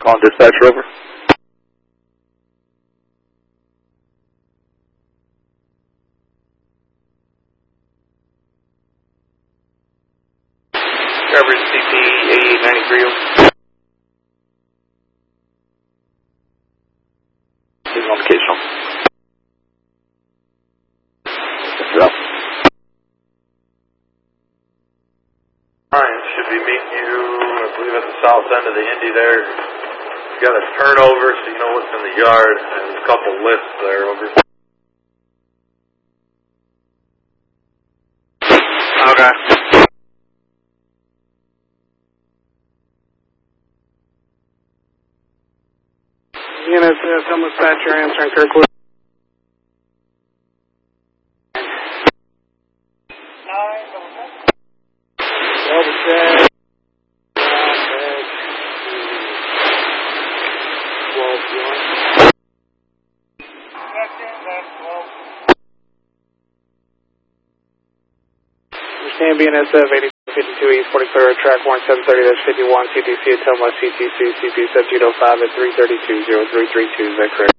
Calling dispatcher over. Coverage CP 8893. He's on occasional. Yes, Ryan should be meeting you, I believe, at the south end of the Indy there. You got a turnover so you know what's in the yard, and a couple lists there over. Okay. Unit dispatcher answering Kirkwood. Double check. 12 Understand BNSF 8252 East 40 track 1730-51 CTC at Toma CTC CP 1705 at 332-0332, is that correct?